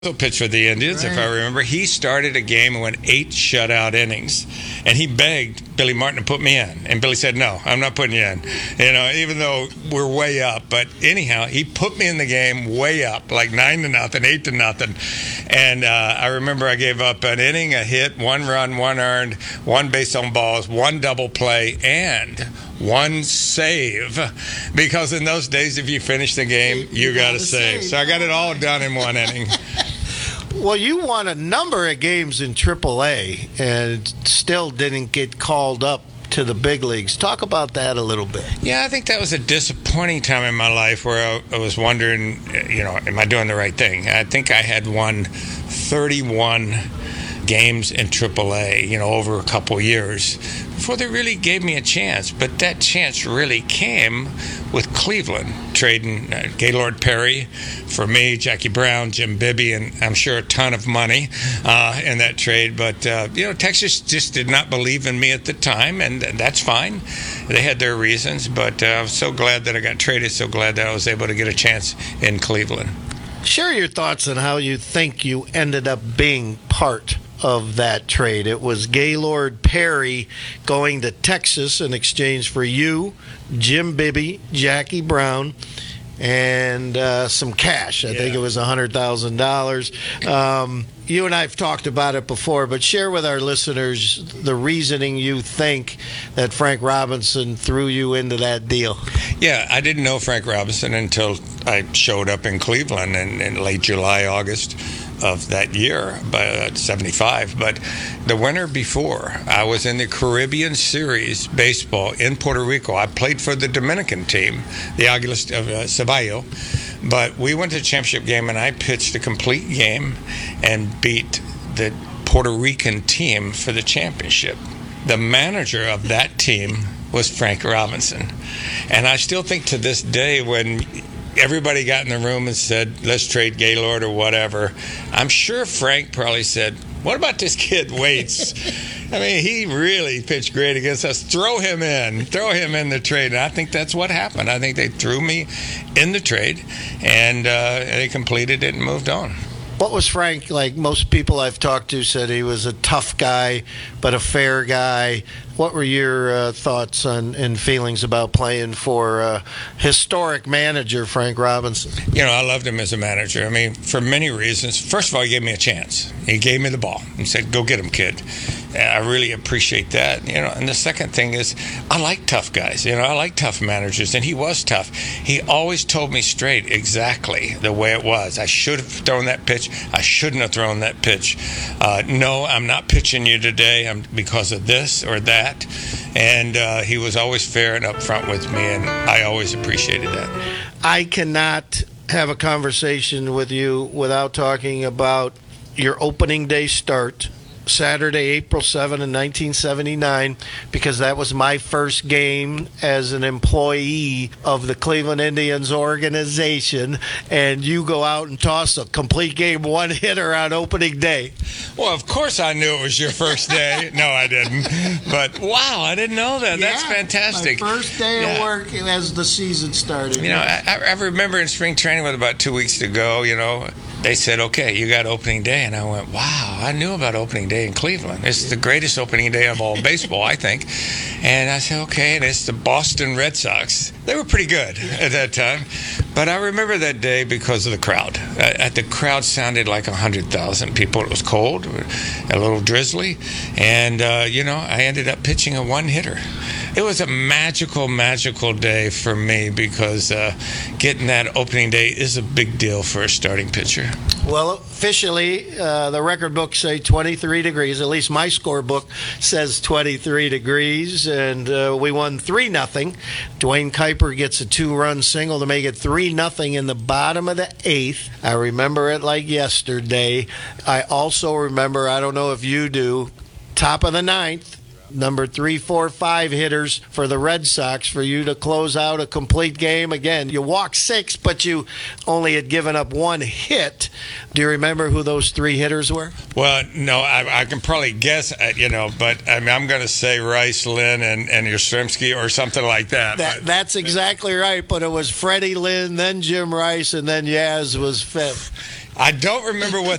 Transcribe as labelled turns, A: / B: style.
A: pitched for the Indians, if I remember. He started a game and went 8 shutout innings, and he begged Billy Martin to put me in, and Billy said, "No, I'm not putting you in." Even though we're way up, but anyhow, he put me in the game way up, like 9-0, 8-0, and I remember I gave up an inning, a hit, 1 run, 1 earned, 1 base on balls, 1 double play, and 1 save, because in those days, if you finish the game, you got to save. So I got it all done in 1 inning.
B: Well, you won a number of games in AAA and still didn't get called up to the big leagues. Talk about that a little bit.
A: Yeah, I think that was a disappointing time in my life where I was wondering, am I doing the right thing? I think I had won 31 games in AAA, over a couple years before they really gave me a chance. But that chance really came with Cleveland trading Gaylord Perry for me, Jackie Brown, Jim Bibby, and I'm sure a ton of money in that trade. But, Texas just did not believe in me at the time, and that's fine. They had their reasons, but I was so glad that I got traded, so glad that I was able to get a chance in Cleveland.
B: Share your thoughts on how you think you ended up being part of that trade. It was Gaylord Perry going to Texas in exchange for you, Jim Bibby, Jackie Brown, and some cash. I think it was $100,000. You and I have talked about it before, but share with our listeners the reasoning you think that Frank Robinson threw you into that deal.
A: Yeah, I didn't know Frank Robinson until I showed up in Cleveland in late July, August of that year, 75. But the winter before, I was in the Caribbean Series baseball in Puerto Rico. I played for the Dominican team, the Águilas of Ceballo. But we went to the championship game, and I pitched a complete game and beat the Puerto Rican team for the championship. The manager of that team was Frank Robinson. And I still think to this day, when everybody got in the room and said, let's trade Gaylord or whatever, I'm sure Frank probably said, what about this kid Waits? I mean, he really pitched great against us. Throw him in the trade. And I think that's what happened. I think they threw me in the trade, and they completed it and moved on.
B: What was Frank like? Most people I've talked to said he was a tough guy, but a fair guy. What were your thoughts and feelings about playing for historic manager Frank Robinson?
A: I loved him as a manager. I mean, for many reasons. First of all, he gave me a chance. He gave me the ball. He said, go get him, kid. And I really appreciate that. And the second thing is, I like tough guys. I like tough managers, and he was tough. He always told me straight exactly the way it was. I should have thrown that pitch. I shouldn't have thrown that pitch. No, I'm not pitching you today because of this or that. And he was always fair and upfront with me, and I always appreciated that.
B: I cannot have a conversation with you without talking about your opening day start, Saturday, April 7 in 1979, because that was my first game as an employee of the Cleveland Indians organization, and you go out and toss a complete game one-hitter on opening day.
A: Well, of course I knew it was your first day. No, I didn't. But, wow, I didn't know that. That's fantastic.
B: My first day of work as the season started.
A: I remember in spring training with about 2 weeks to go, they said, okay, you got opening day. And I went, wow, I knew about opening day in Cleveland. It's the greatest opening day of all baseball, I think. And I said, okay, and it's the Boston Red Sox. They were pretty good at that time. But I remember that day because of the crowd. The crowd sounded like 100,000 people. It was cold, a little drizzly. And, I ended up pitching a one-hitter. It was a magical, magical day for me because getting that opening day is a big deal for a starting pitcher.
B: Well, officially, the record books say 23 degrees. At least my scorebook says 23 degrees, and we won 3-0. Dwayne Kuiper gets a 2-run single to make it 3-0 in the bottom of the 8th. I remember it like yesterday. I also remember, I don't know if you do, top of the 9th. Number 3, 4, 5 hitters for the Red Sox for you to close out a complete game. Again, you walked 6, but you only had given up 1 hit. Do you remember who those 3 hitters were?
A: Well, no, I can probably guess, but I'm going to say Rice, Lynn, and Yastrzemski or something like that.
B: That's exactly right, but it was Freddie Lynn, then Jim Rice, and then Yaz was 5th.
A: I don't remember what